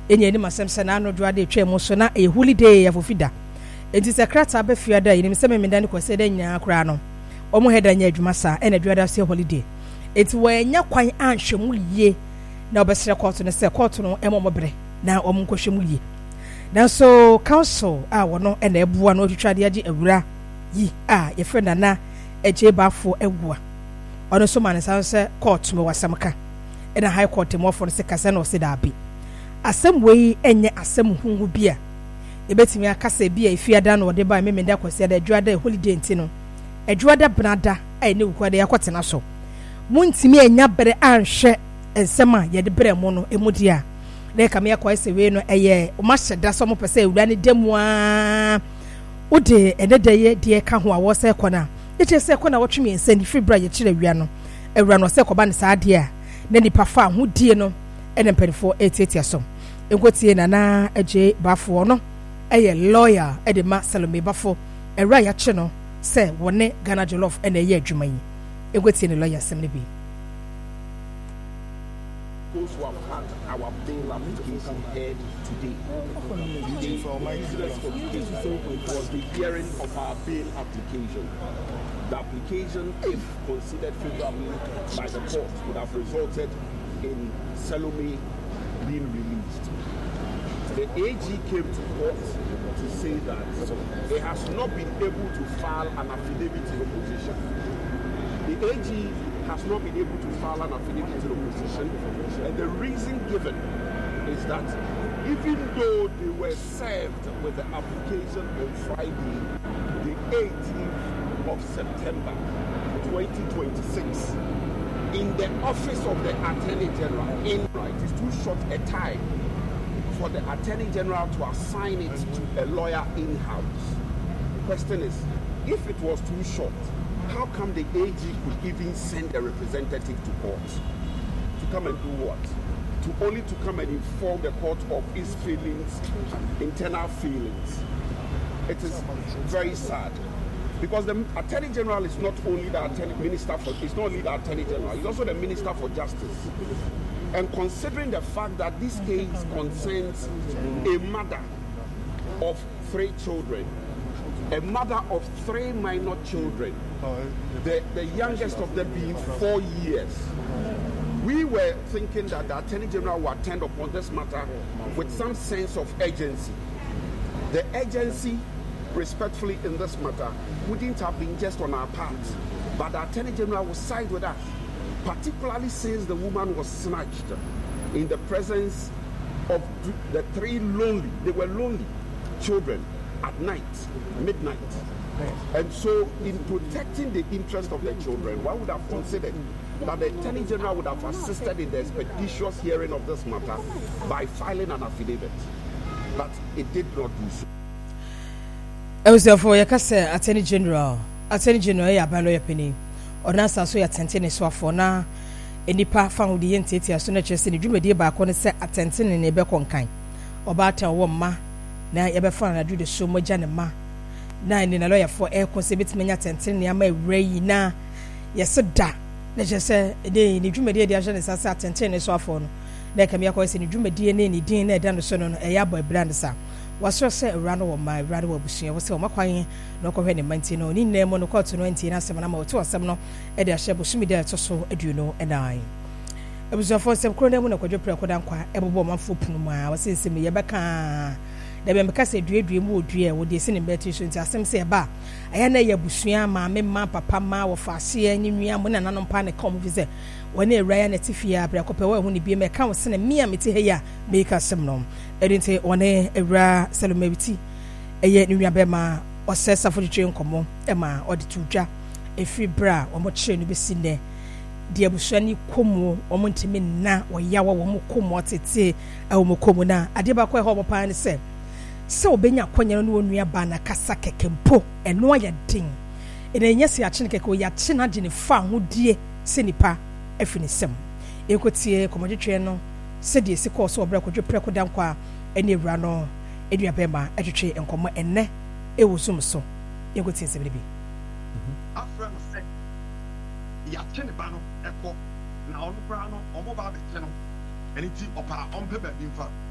enya ni masem se na anodwo ade twa mu so na e holiday ya fofida enti se krata ba fiada yi ni se me meda ni kwese da nya kra no omo heda nya adwuma sa e na duada se holiday enti wo nya kwan anhwemu liye na obesere court no se court no emomobre na omo nkohwemu liye na so council wono e na ebuwa no twitwade age awura yi ye friend na eje bafo egua ono so man se court me wasamka e na high court mo for se kasa na o se da bi asem wei enye asem hunhu bia ebetimi akasa bia ifiada na ode ba me menda kwase da adwada holiday ntino adwada brada ne wukwade yakotena so muntimi enya bere anhwe ensema ye de bere mo no emudia na ka me yakwase wei no eye o ma hyeda so mo pese ewura ne demu a ode enedeye de ka ho a wo se kona eche se kona wo twemi ensa ni fibra ye kire wia no ewura no se koba ne saade a na nipa fa ho die no ene mpelifo etiatia so enkotie na eje bafo no eye lawyer edema Salome bafo ewura ya che no se wone Ghana Jollof ene ye adwuma yi enkotie ne lawyer sem ne bi those who have had our bail application heard today. Was the hearing of our bail application. The application, if considered favorably by the court, would have resulted in Salome being released. The AG came to court to say that it has not been able to file an affidavit in opposition. The AG has not been able to file an affidavit in opposition, and the reason given is that even though they were served with the application on Friday, the 18th of September 2026, in the office of the Attorney General, it is too short a time for the Attorney General to assign it to a lawyer in-house. The question is, if it was too short, how come the AG could even send a representative to court? To come and do what? Only to come and inform the court of his feelings, internal feelings. It is very sad. Because the Attorney General is not only the Minister for, it's not only the Attorney General, he's also the Minister for Justice. And considering the fact that this case concerns a mother of 3 children, a mother of 3 minor children, the youngest of them being 4 years, we were thinking that the Attorney General will attend upon this matter with some sense of urgency. The urgency, respectfully, in this matter wouldn't have been just on our part, but the Attorney General will side with us, particularly since the woman was snatched in the presence of the 3 lonely children at night, midnight. And so, in protecting the interest of the children, one would have considered that the Attorney General would have assisted in the expeditious hearing of this matter by filing an affidavit. But it did not do so. I was therefore a Attorney General, ya ban lawyer penny, or Nasa so ya tentine swafo na enipa found the entity as soon as you see the dream dear back on set attention in a becon kind. Or bata woman, na ebe fan I do the show mojana ma. Na in a lawyer for air consibit many attention near my ray na yes da. Let's just say the dream dear the agent is attention is swafo. There can be a question in the dream DNA ni DNA down the son on a yaboy brandsa. Was so say around or my rather was so my quiet, no cohen in Mantino, ni name on the court to 20 and 7 or 2 or 7 at their share was me there to so eduno and I. It was a first some crony when I could precodanqua, every woman for Puma, was in Simi Yabaka. The Membacasa dream would dear with the singing petition to some say about. I had a bushia, mamma, papa, ma, or Farsia, and in Yaman and non panic come visit. When a Ryan at Tifia, Bracopa, when he be a council and me, Mittia, make us some nom. I didn't say one a rare celebrity. A yet New Yabema or says for the train come Emma or the Tuja, a free bra or much chain to be seen there. Dear Bushani Kumu or Montimin na or Yawa Mokum what it say, a Mokomuna, a debaqua hobo pine said. So Benya Quanya no near Bana Casaka Kempo and no ya ding. In a yes, ya chinkeko ya chinajin fan who dear Sinipa Efinisem. You could see a commodity no. Said yes, of course, or break with your preco down qua any rano, Edia Bema, educate and come and ne, it was so. You could say, baby. After said, Yachinibano, Echo, now on the Brano, or mobile channel, and it's up our own paper in fact.